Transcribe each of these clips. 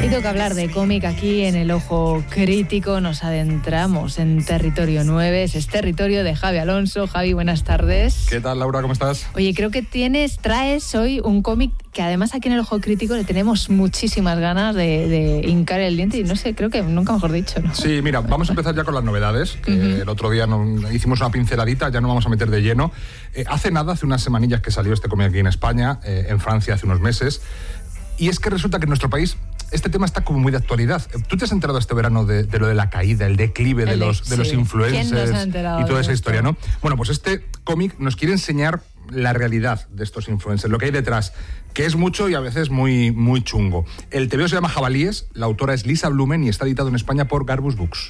Y toca hablar de cómic aquí en El Ojo Crítico. Nos adentramos en territorio 9, es territorio de Javi Alonso. Javi, buenas tardes. ¿Qué tal, Laura? ¿Cómo estás? Oye, creo que traes hoy un cómic que además aquí en El Ojo Crítico le tenemos muchísimas ganas de hincar el diente y no sé, creo que nunca mejor dicho, ¿no? Sí, mira, vamos a empezar ya con las novedades, que el otro día hicimos una pinceladita, ya no vamos a meter de lleno. Hace unas semanillas que salió este cómic aquí en España, en Francia hace unos meses, y es que resulta que en nuestro país este tema está como muy de actualidad. ¿Tú te has enterado este verano de lo de la caída, el declive de los influencers y toda esa historia, no? Bueno, pues este cómic nos quiere enseñar la realidad de estos influencers, lo que hay detrás, que es mucho y a veces muy, muy chungo. El TVO se llama Jabalíes, la autora es Lisa Blumen y está editado en España por Garbus Books.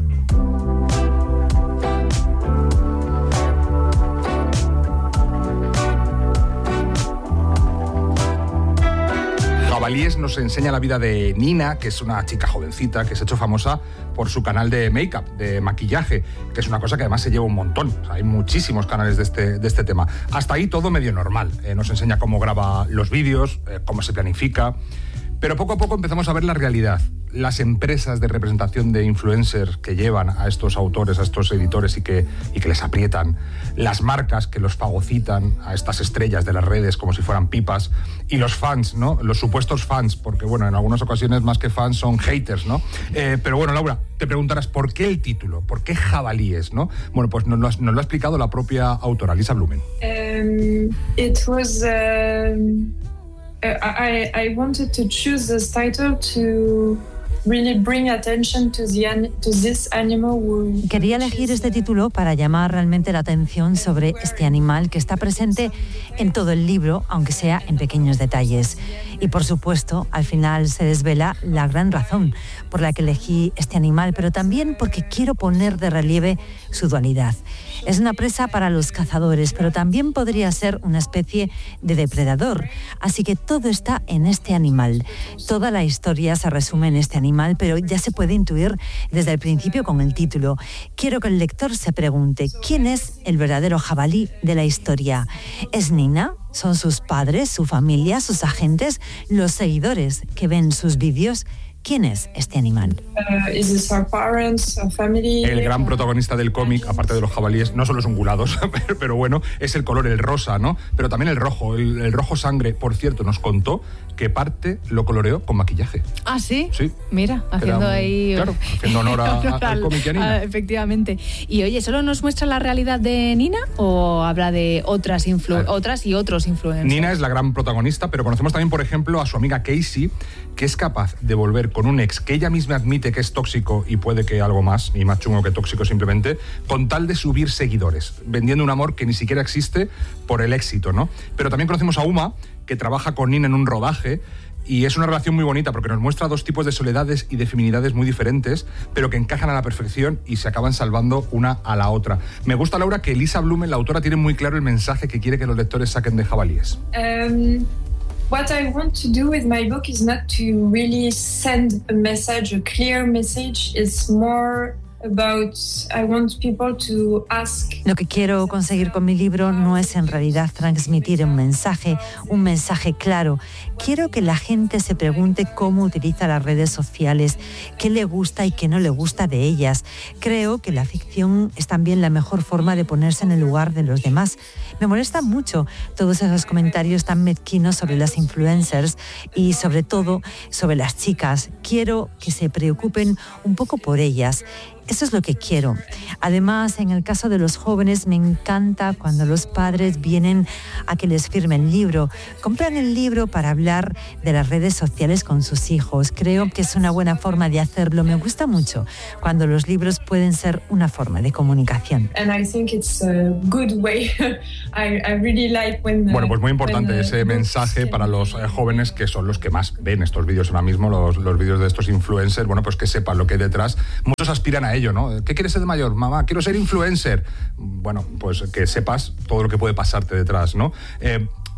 Jabalíes nos enseña la vida de Nina, que es una chica jovencita que se ha hecho famosa por su canal de make-up, de maquillaje, que es una cosa que además se lleva un montón. O sea, hay muchísimos canales de este tema. Hasta ahí todo medio normal. Nos enseña cómo graba los vídeos, cómo se planifica. Pero poco a poco empezamos a ver la realidad. Las empresas de representación de influencers que llevan a estos autores, a estos editores y que les aprietan. Las marcas que los fagocitan a estas estrellas de las redes como si fueran pipas. Y los fans, ¿no? Los supuestos fans, porque bueno, en algunas ocasiones más que fans son haters, ¿no? Pero bueno, Laura, te preguntarás ¿por qué el título? ¿Por qué Jabalíes, no? Bueno, pues nos lo ha explicado la propia autora, Lisa Blumen. I wanted to choose this title to really bring attention to this animal. Quería elegir este título para llamar realmente la atención sobre este animal que está presente en todo el libro, aunque sea en pequeños detalles. Y por supuesto, al final se desvela la gran razón por la que elegí este animal, pero también porque quiero poner de relieve su dualidad. Es una presa para los cazadores, pero también podría ser una especie de depredador. Así que todo está en este animal. Toda la historia se resume en este animal, pero ya se puede intuir desde el principio con el título. Quiero que el lector se pregunte, ¿quién es el verdadero jabalí de la historia? ¿Es Nina? ¿Son sus padres, su familia, sus agentes, los seguidores que ven sus vídeos? ¿Quién es este animal? El gran protagonista del cómic, aparte de los jabalíes, no solo son ungulados, pero bueno, es el color, el rosa, ¿no? Pero también el rojo, el rojo sangre. Por cierto, nos contó que parte lo coloreó con maquillaje. ¿Ah, sí? Sí. Mira, haciendo ahí... Claro, haciendo honor al cómic y a Nina. Efectivamente. Y oye, ¿solo nos muestra la realidad de Nina o habla de otras y otros influencers? Nina es la gran protagonista, pero conocemos también, por ejemplo, a su amiga Casey, que es capaz de volver con un ex que ella misma admite que es tóxico y puede que algo más, y más chungo que tóxico simplemente, con tal de subir seguidores, vendiendo un amor que ni siquiera existe por el éxito, ¿no? Pero también conocemos a Uma, que trabaja con Nina en un rodaje, y es una relación muy bonita porque nos muestra dos tipos de soledades y de feminidades muy diferentes, pero que encajan a la perfección y se acaban salvando una a la otra. Me gusta, Laura, que Lisa Blumen, la autora, tiene muy claro el mensaje que quiere que los lectores saquen de Jabalíes. What I want to do with my book is not to really send a message, a clear message. It's more about, I want people to ask. Lo que quiero conseguir con mi libro no es en realidad transmitir un mensaje claro. Quiero que la gente se pregunte cómo utiliza las redes sociales, qué le gusta y qué no le gusta de ellas. Creo que la ficción es también la mejor forma de ponerse en el lugar de los demás. Me molestan mucho todos esos comentarios tan mezquinos sobre las influencers y sobre todo sobre las chicas. Quiero que se preocupen un poco por ellas. Eso es lo que quiero. Además, en el caso de los jóvenes, me encanta cuando los padres vienen a que les firmen el libro. Compran el libro para hablar de las redes sociales con sus hijos. Creo que es una buena forma de hacerlo. Me gusta mucho cuando los libros pueden ser una forma de comunicación. And I think it's a good way. I really like when bueno, pues muy importante ese mensaje para los jóvenes, que son los que más ven estos vídeos ahora mismo, los vídeos de estos influencers. Bueno, pues que sepan lo que hay detrás. Muchos aspiran a ello, ¿no? ¿Qué quieres ser de mayor? Mamá, quiero ser influencer. Bueno, pues que sepas todo lo que puede pasarte detrás, ¿no?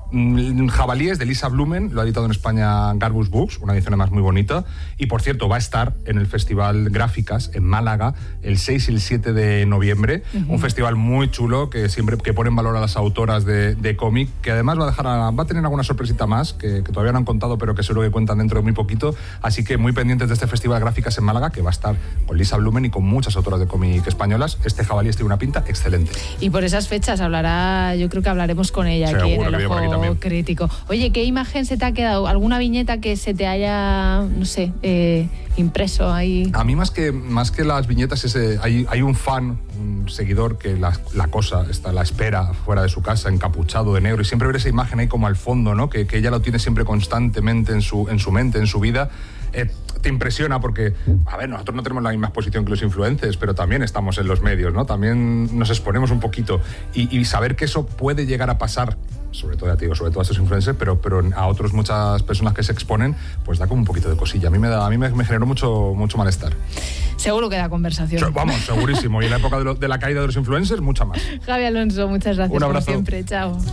Jabalíes de Lisa Blumen, lo ha editado en España Garbus Books, una edición además muy bonita. Y por cierto, va a estar en el Festival Gráficas en Málaga el 6 y el 7 de noviembre. Un festival muy chulo que siempre que pone en valor a las autoras de cómic, que además va a tener alguna sorpresita más que todavía no han contado, pero que seguro que cuentan dentro de muy poquito. Así que muy pendientes de este Festival Gráficas en Málaga, que va a estar con Lisa Blumen y con muchas autoras de cómic españolas. Este Jabalíes tiene una pinta excelente. Y por esas fechas yo creo que hablaremos con ella. Seguro, aquí en el Ojo Crítico. Oye, ¿qué imagen se te ha quedado? ¿Alguna viñeta que se te haya, no sé, impreso ahí? A mí más que las viñetas, hay un fan, un seguidor que la cosa está, la espera fuera de su casa, encapuchado de negro, y siempre ver esa imagen ahí como al fondo, ¿no? Que ella lo tiene siempre constantemente en su mente, en su vida. Te impresiona porque, a ver, nosotros no tenemos la misma exposición que los influencers, pero también estamos en los medios, ¿no? También nos exponemos un poquito y saber que eso puede llegar a pasar, sobre todo, ya te digo, sobre todo a estos influencers, pero a otros, muchas personas que se exponen, pues da como un poquito de cosilla. A mí me generó mucho malestar. Seguro que da conversación. Vamos, segurísimo. Y en la época de la caída de los influencers, mucha más. Javi Alonso, muchas gracias. Un abrazo. Como siempre. Chao.